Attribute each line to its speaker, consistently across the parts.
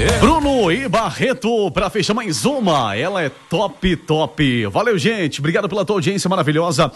Speaker 1: Bruno e Barreto para fechar mais uma. Ela é top, top. Valeu, gente. Obrigado pela tua audiência maravilhosa.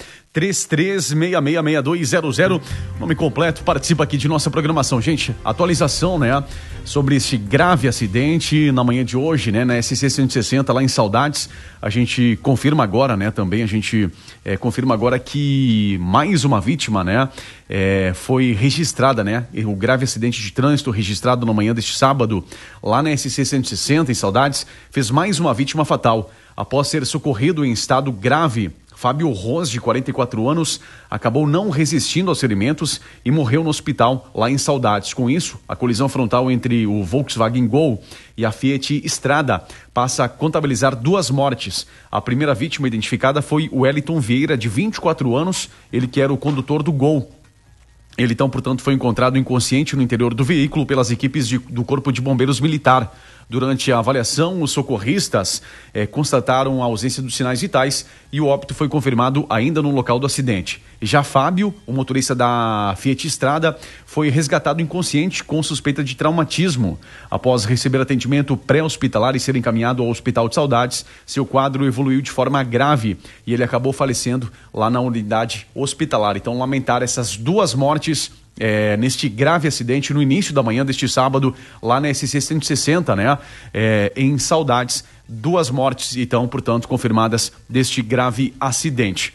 Speaker 1: 33666200. Nome completo, participa aqui de nossa programação. Gente, atualização, né? Sobre esse grave acidente na manhã de hoje, né? Na SC 160 lá em Saudades. A gente confirma agora, né? Também a gente confirma agora que mais uma vítima, né? Foi registrada, né? O grave acidente de trânsito registrado na manhã deste sábado lá na SC 160 em Saudades fez mais uma vítima fatal. Após ser socorrido em estado grave, Fábio Ros, de 44 anos, acabou não resistindo aos ferimentos e morreu no hospital lá em Saudades. Com isso, a colisão frontal entre o Volkswagen Gol e a Fiat Strada passa a contabilizar 2 mortes. A primeira vítima identificada foi o Wellington Vieira, de 24 anos, ele que era o condutor do Gol. Ele, então, portanto, foi encontrado inconsciente no interior do veículo pelas equipes do Corpo de Bombeiros Militar. Durante a avaliação, os socorristas constataram a ausência dos sinais vitais e o óbito foi confirmado ainda no local do acidente. Já Fábio, o motorista da Fiat Strada, foi resgatado inconsciente com suspeita de traumatismo. Após receber atendimento pré-hospitalar e ser encaminhado ao Hospital de Saudades, seu quadro evoluiu de forma grave e ele acabou falecendo lá na unidade hospitalar. Então, lamentar essas 2 mortes neste grave acidente no início da manhã deste sábado lá na SC 160, né? Em Saudades, 2 mortes, então, portanto, confirmadas deste grave acidente.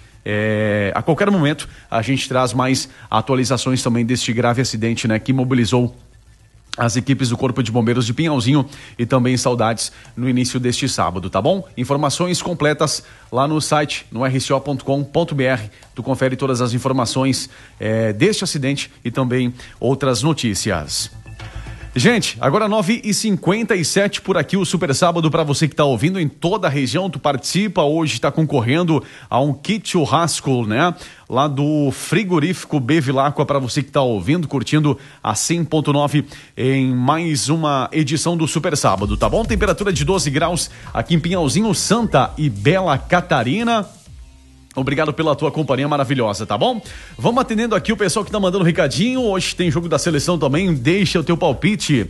Speaker 1: A qualquer momento a gente traz mais atualizações também deste grave acidente, né? Que mobilizou as equipes do Corpo de Bombeiros de Pinhalzinho e também Saudades no início deste sábado, tá bom? Informações completas lá no site, no rco.com.br. Tu confere todas as informações deste acidente e também outras notícias. Gente, agora 9h57 por aqui, o Super Sábado para você que está ouvindo em toda a região. Tu participa, hoje está concorrendo a um kit churrasco, né? Lá do frigorífico Bevilacqua, para você que está ouvindo, curtindo a 100.9 em mais uma edição do Super Sábado, tá bom? Temperatura de 12 graus aqui em Pinhalzinho, Santa e Bela Catarina. Obrigado pela tua companhia maravilhosa, tá bom? Vamos atendendo aqui o pessoal que tá mandando um recadinho. Hoje tem jogo da seleção também, deixa o teu palpite.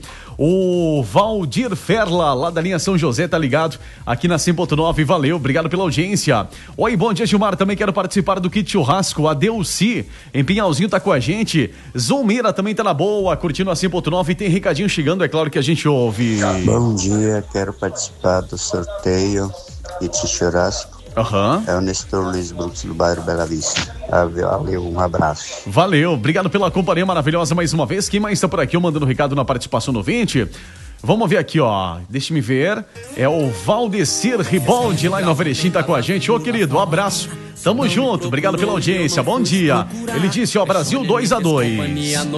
Speaker 1: O Valdir Ferla, lá da linha São José, tá ligado aqui na 100.9, valeu, obrigado pela audiência. Oi, bom dia, Gilmar, também quero participar do kit churrasco. A Delci, em Pinhalzinho, tá com a gente. Zulmira também tá na boa, curtindo a 100.9, tem recadinho chegando, é claro que a gente ouve.
Speaker 2: Bom dia, quero participar do sorteio kit churrasco.
Speaker 1: Uhum.
Speaker 2: É o Nestor Luiz Brooks do bairro Bela Vista. Valeu, um abraço.
Speaker 1: Valeu, obrigado pela companhia maravilhosa mais uma vez. Quem mais está por aqui mandando recado na participação do 20? Vamos ver aqui, ó. Deixa-me ver. É o Valdecir Ribaldi lá em Nova Erechim, tá com a gente. Ô, querido, um abraço. Tamo junto, obrigado pela audiência, bom dia. Ele disse, ó, Brasil 2-2.